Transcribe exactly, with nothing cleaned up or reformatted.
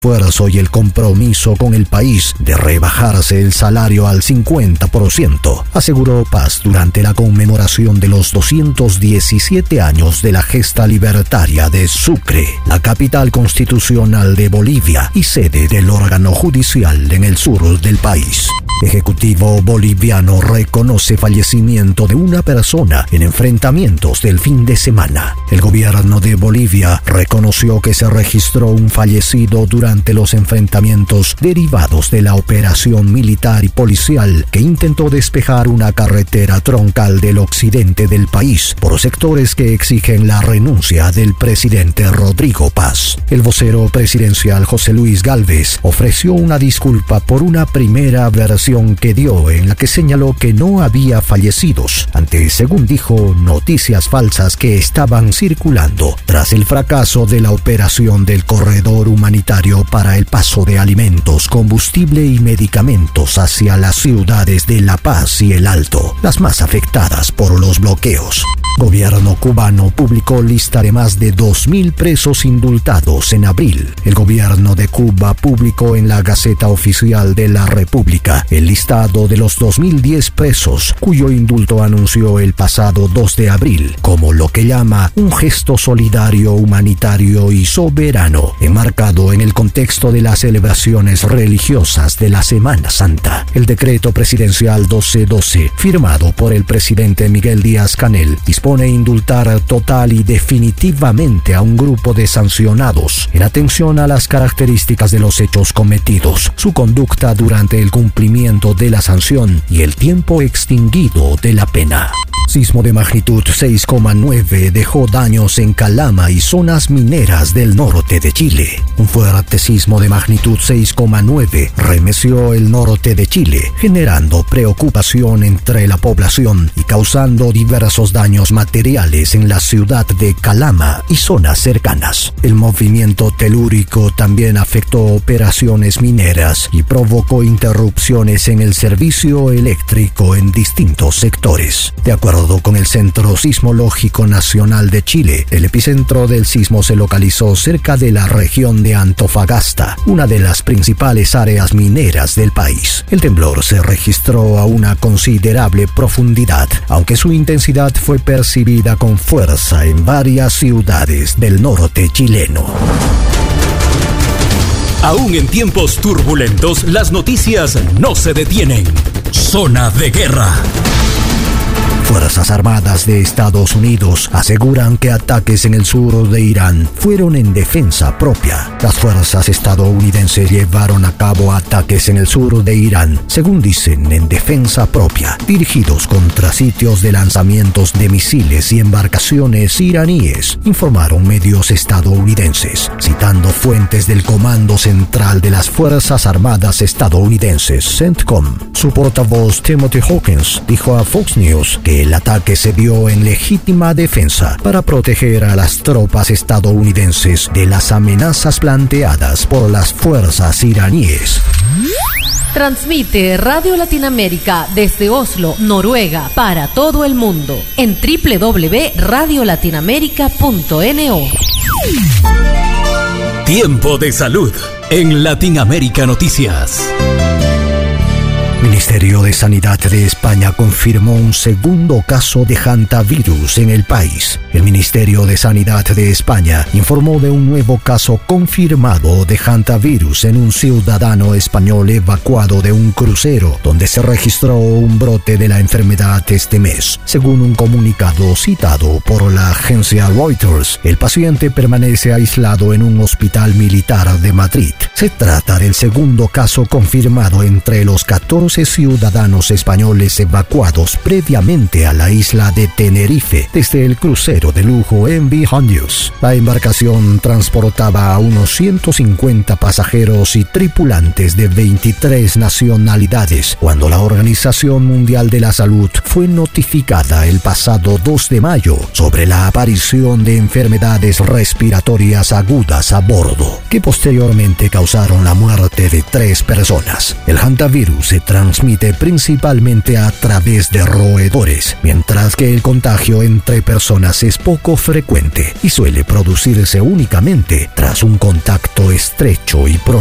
esfuerzo y el compromiso con el país de rebajarse el salario al cincuenta por ciento, aseguró Paz durante la conmemoración de los doscientos diecisiete años de la gesta libertaria de Sucre, la capital constitucional de Bolivia y sede del órgano judicial en el sur del país. Ejecutivo boliviano reconoce fallecimiento de una persona en enfrentamientos del fin de semana. El gobierno de Bolivia reconoció que se registró un fallecido durante los enfrentamientos derivados de la operación militar y policial que intentó despejar una carretera troncal del occidente del país por sectores que exigen la renuncia del presidente Rodrigo Paz. El vocero presidencial José Luis Gálvez ofreció una disculpa por una primera versión que dio en la que señaló que no había fallecidos ante, según dijo, noticias falsas que estaban circulando tras el fracaso de la operación del corredor humanitario para el paso de alimentos, combustible y medicamentos hacia las ciudades de La Paz y El Alto, las más afectadas por los bloqueos. Gobierno cubano publicó lista de más de dos mil presos indultados en abril. El gobierno de Cuba publicó en la Gaceta Oficial de la República el listado de los dos mil diez presos, cuyo indulto anunció el pasado dos de abril como lo que llama un gesto solidario, humanitario y soberano, enmarcado en el contexto de las celebraciones religiosas de la Semana Santa. El decreto presidencial doce doce, firmado por el presidente Miguel Díaz-Canel, dispone indultar total y definitivamente a un grupo de sancionados en atención a las características de los hechos cometidos, su conducta durante el cumplimiento de la sanción y el tiempo extinguido de la pena. Sismo de magnitud seis coma nueve dejó daños en Calama y zonas mineras del norte de Chile. Un fuerte sismo de magnitud seis coma nueve remeció el norte de Chile, generando preocupación entre la población y causando diversos daños materiales en la ciudad de Calama y zonas cercanas. El movimiento telúrico también afectó operaciones mineras y provocó interrupciones en el servicio eléctrico en distintos sectores. De acuerdo con el Centro Sismológico Nacional de Chile, el epicentro del sismo se localizó cerca de la región de Antofagasta, una de las principales áreas mineras del país. El temblor se registró a una considerable profundidad, aunque su intensidad fue percibida con fuerza en varias ciudades del norte chileno. Aún en tiempos turbulentos, las noticias no se detienen. Zona de guerra. Fuerzas Armadas de Estados Unidos aseguran que ataques en el sur de Irán fueron en defensa propia. Las fuerzas estadounidenses llevaron a cabo ataques en el sur de Irán, según dicen, en defensa propia, dirigidos contra sitios de lanzamientos de misiles y embarcaciones iraníes, informaron medios estadounidenses, citando fuentes del Comando Central de las Fuerzas Armadas estadounidenses, CENTCOM. Su portavoz Timothy Hawkins dijo a Fox News que el ataque se dio en legítima defensa para proteger a las tropas estadounidenses de las amenazas planteadas por las fuerzas iraníes. Transmite Radio Latinoamérica desde Oslo, Noruega, para todo el mundo en doble u doble u doble u punto radio latinoamérica punto no. Tiempo de salud en Latinoamérica Noticias. Ministerio de Sanidad de España confirmó un segundo caso de hantavirus en el país. El Ministerio de Sanidad de España informó de un nuevo caso confirmado de hantavirus en un ciudadano español evacuado de un crucero, donde se registró un brote de la enfermedad este mes. Según un comunicado citado por la agencia Reuters, el paciente permanece aislado en un hospital militar de Madrid. Se trata del segundo caso confirmado entre los catorce ciudadanos españoles evacuados previamente a la isla de Tenerife desde el crucero de lujo M V Hondius. La embarcación transportaba a unos ciento cincuenta pasajeros y tripulantes de veintitrés nacionalidades cuando la Organización Mundial de la Salud fue notificada el pasado dos de mayo sobre la aparición de enfermedades respiratorias agudas a bordo, que posteriormente causaron causaron la muerte de tres personas. El hantavirus se transmite principalmente a través de roedores, mientras que el contagio entre personas es poco frecuente y suele producirse únicamente tras un contacto estrecho y